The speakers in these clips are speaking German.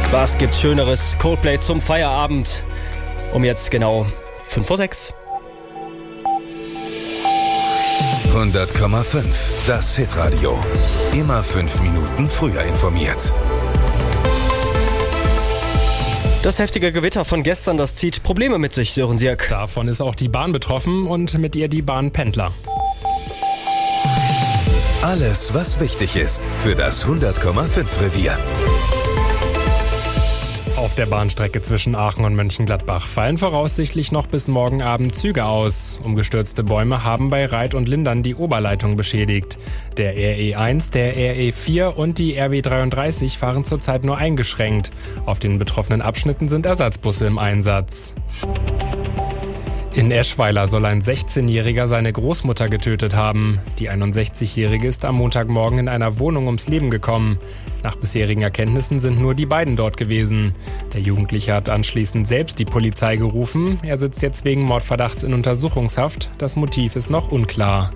Was gibt's Schöneres? Coldplay zum Feierabend. Um jetzt genau 5:06. 100,5. Das Hitradio. Immer 5 Minuten früher informiert. Das heftige Gewitter von gestern, das zieht Probleme mit sich, Sören Sierk. Davon ist auch die Bahn betroffen und mit ihr die Bahnpendler. Alles, was wichtig ist für das 100,5 Revier. Auf der Bahnstrecke zwischen Aachen und Mönchengladbach fallen voraussichtlich noch bis morgen Abend Züge aus. Umgestürzte Bäume haben bei Reit und Lindern die Oberleitung beschädigt. Der RE1, der RE4 und die RB 33 fahren zurzeit nur eingeschränkt. Auf den betroffenen Abschnitten sind Ersatzbusse im Einsatz. In Eschweiler soll ein 16-Jähriger seine Großmutter getötet haben. Die 61-Jährige ist am Montagmorgen in einer Wohnung ums Leben gekommen. Nach bisherigen Erkenntnissen sind nur die beiden dort gewesen. Der Jugendliche hat anschließend selbst die Polizei gerufen. Er sitzt jetzt wegen Mordverdachts in Untersuchungshaft. Das Motiv ist noch unklar.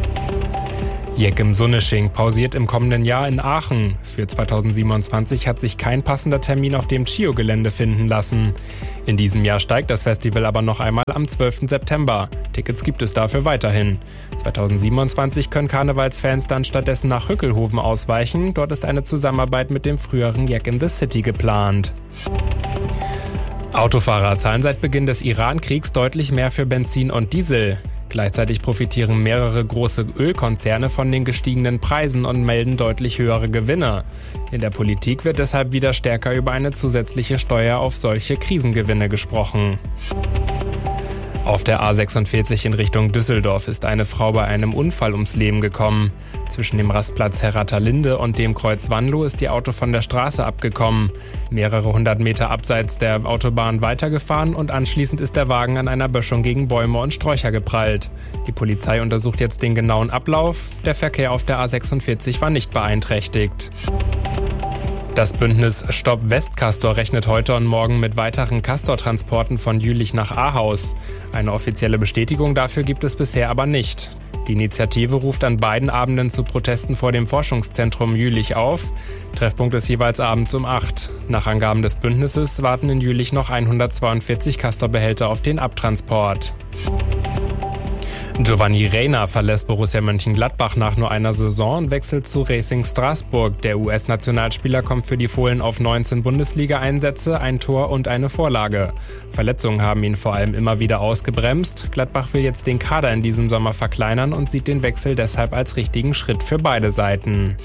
Jekkem Sunnesching pausiert im kommenden Jahr in Aachen. Für 2027 hat sich kein passender Termin auf dem Chio-Gelände finden lassen. In diesem Jahr steigt das Festival aber noch einmal am 12. September. Tickets gibt es dafür weiterhin. 2027 können Karnevalsfans dann stattdessen nach Hückelhoven ausweichen. Dort ist eine Zusammenarbeit mit dem früheren Jack in the City geplant. Autofahrer zahlen seit Beginn des Iran-Kriegs deutlich mehr für Benzin und Diesel. Gleichzeitig profitieren mehrere große Ölkonzerne von den gestiegenen Preisen und melden deutlich höhere Gewinne. In der Politik wird deshalb wieder stärker über eine zusätzliche Steuer auf solche Krisengewinne gesprochen. Auf der A46 in Richtung Düsseldorf ist eine Frau bei einem Unfall ums Leben gekommen. Zwischen dem Rastplatz Herrathalinde und dem Kreuz Wanlo ist ihr Auto von der Straße abgekommen. Mehrere hundert Meter abseits der Autobahn weitergefahren und anschließend ist der Wagen an einer Böschung gegen Bäume und Sträucher geprallt. Die Polizei untersucht jetzt den genauen Ablauf. Der Verkehr auf der A46 war nicht beeinträchtigt. Das Bündnis Stopp Westcastor rechnet heute und morgen mit weiteren Castor-Transporten von Jülich nach Ahaus. Eine offizielle Bestätigung dafür gibt es bisher aber nicht. Die Initiative ruft an beiden Abenden zu Protesten vor dem Forschungszentrum Jülich auf. Treffpunkt ist jeweils abends um 8. Nach Angaben des Bündnisses warten in Jülich noch 142 Castor-Behälter auf den Abtransport. Giovanni Reyna verlässt Borussia Mönchengladbach nach nur einer Saison und wechselt zu Racing Straßburg. Der US-Nationalspieler kommt für die Fohlen auf 19 Bundesliga-Einsätze, ein Tor und eine Vorlage. Verletzungen haben ihn vor allem immer wieder ausgebremst. Gladbach will jetzt den Kader in diesem Sommer verkleinern und sieht den Wechsel deshalb als richtigen Schritt für beide Seiten.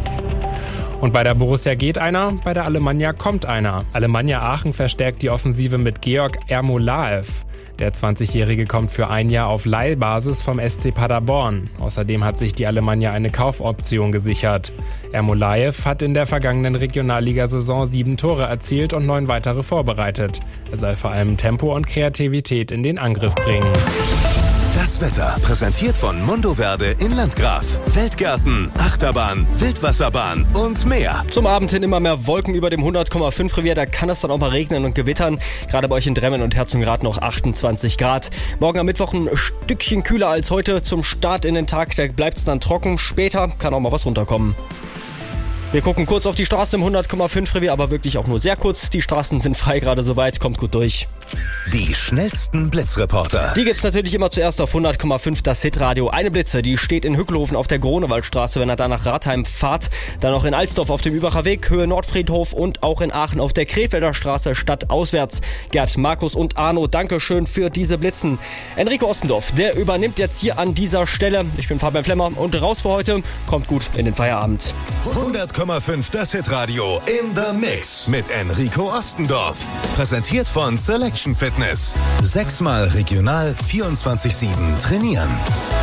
Und bei der Borussia geht einer, bei der Alemannia kommt einer. Alemannia Aachen verstärkt die Offensive mit Georg Ermolaev. Der 20-Jährige kommt für ein Jahr auf Leihbasis vom SC Paderborn. Außerdem hat sich die Alemannia eine Kaufoption gesichert. Ermolaev hat in der vergangenen Regionalligasaison 7 Tore erzielt und 9 weitere vorbereitet. Er soll vor allem Tempo und Kreativität in den Angriff bringen. Das Wetter präsentiert von Mundo Verde in Landgraf. Weltgärten, Achterbahn, Wildwasserbahn und mehr. Zum Abend hin immer mehr Wolken über dem 100,5 Revier. Da kann es dann auch mal regnen und gewittern. Gerade bei euch in Dremmen und Herzogenrath noch 28 Grad. Morgen am Mittwoch ein Stückchen kühler als heute. Zum Start in den Tag, da bleibt es dann trocken. Später kann auch mal was runterkommen. Wir gucken kurz auf die Straße im 100,5 Revier, aber wirklich auch nur sehr kurz. Die Straßen sind frei gerade soweit, kommt gut durch. Die schnellsten Blitzreporter. Die gibt's natürlich immer zuerst auf 100,5 das Hitradio. Eine Blitze, die steht in Hückelhoven auf der Grunewaldstraße, wenn ihr da nach Rathheim fahrt. Dann noch in Alsdorf auf dem Übacher Weg, Höhe Nordfriedhof und auch in Aachen auf der Krefelder Straße stadtauswärts. Gerd, Markus und Arno, danke schön für diese Blitzen. Enrico Ostendorf, der übernimmt jetzt hier an dieser Stelle. Ich bin Fabian Flemmer und raus für heute. Kommt gut in den Feierabend. 100,5 das Hitradio in the Mix mit Enrico Ostendorf. Präsentiert von Selection Fitness. 6-mal regional 24/7 trainieren.